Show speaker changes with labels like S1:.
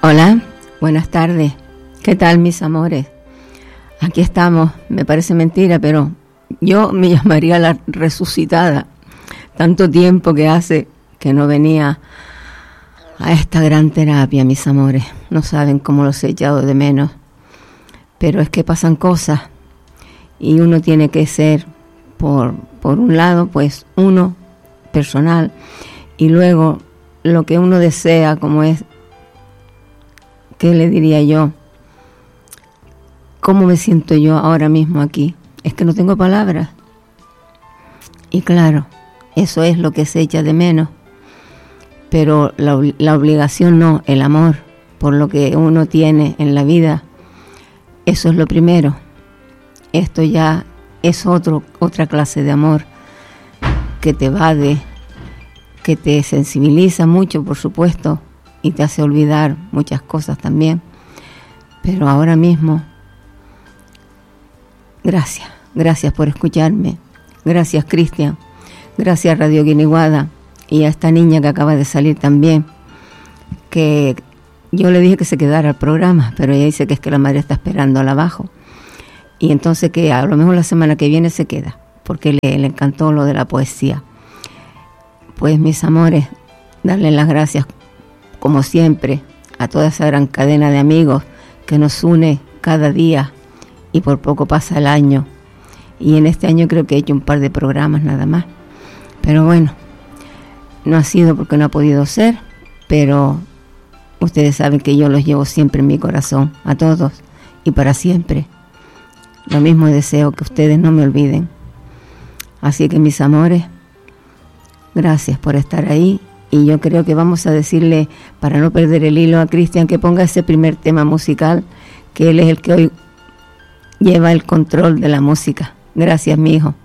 S1: Hola, buenas tardes. ¿Qué tal, mis amores? Aquí estamos. Me parece mentira, pero yo me llamaría la resucitada. Tanto tiempo que hace que no venía a esta gran terapia, mis amores. No saben cómo los he echado de menos. Pero es que pasan cosas y uno tiene que ser, por un lado, pues uno personal, y luego lo que uno desea, como es, ¿qué le diría yo? ¿Cómo me siento yo ahora mismo aquí? Es que no tengo palabras. Y claro, eso es lo que se echa de menos. Pero la obligación no, el amor por lo que uno tiene en la vida, eso es lo primero. Esto ya es otra clase de amor que te evade, que te sensibiliza mucho, por supuesto, y te hace olvidar muchas cosas también. Pero ahora mismo, gracias por escucharme. Gracias, Cristian. Gracias, Radio Guiniguada. Y a esta niña que acaba de salir también, que yo le dije que se quedara al programa, pero ella dice que es que la madre está esperándola abajo. Y entonces que a lo mejor la semana que viene se queda, porque le encantó lo de la poesía. Pues, mis amores, darles las gracias, como siempre, a toda esa gran cadena de amigos que nos une cada día y por poco pasa el año. Y en este año creo que he hecho un par de programas nada más. Pero bueno, no ha sido porque no ha podido ser, pero ustedes saben que yo los llevo siempre en mi corazón, a todos y para siempre. Lo mismo deseo que ustedes no me olviden. Así que, mis amores, gracias por estar ahí. Y yo creo que vamos a decirle, para no perder el hilo, a Cristian que ponga ese primer tema musical, que él es el que hoy lleva el control de la música. Gracias, mi hijo.